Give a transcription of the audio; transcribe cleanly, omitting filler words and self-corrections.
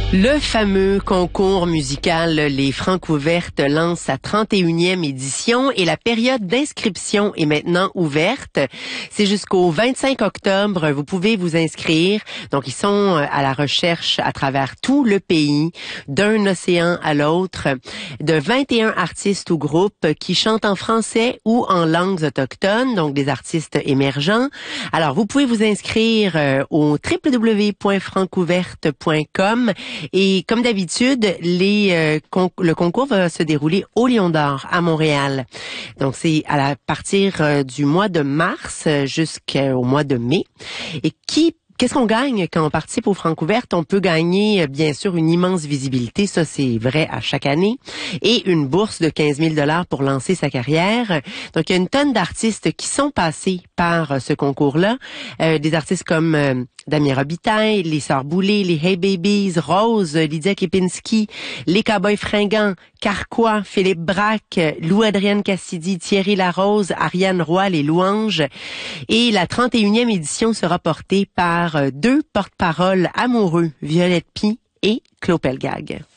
Le fameux concours musical Les Francouvertes lance sa 31e édition et la période d'inscription est maintenant ouverte. C'est jusqu'au 25 octobre. Vous pouvez vous inscrire. Donc, ils sont à la recherche à travers tout le pays, d'un océan à l'autre, de 21 artistes ou groupes qui chantent en français ou en langues autochtones, donc des artistes émergents. Alors, vous pouvez vous inscrire au www.francouverte.com. Et comme d'habitude, le concours va se dérouler au Lion d'Or à Montréal. Donc c'est à partir du mois de mars jusqu'au mois de mai. Et qu'est-ce qu'on gagne quand on participe aux Francouvertes? On peut gagner, bien sûr, une immense visibilité. Ça, c'est vrai à chaque année. Et une bourse de 15 000 $ pour lancer sa carrière. Donc, il y a une tonne d'artistes qui sont passés par ce concours-là. Des artistes comme Damien Robitaille, les Sœurs Boulay, les Hey Babies, Rose, Lydia Kepinski, les Cowboys Fringants, Carquois, Philippe Braque, Lou-Adrienne Cassidy, Thierry Larose, Ariane Roy, les Louanges. Et la 31e édition sera portée par deux porte-paroles amoureux, Violette Py et Claude Pelgag.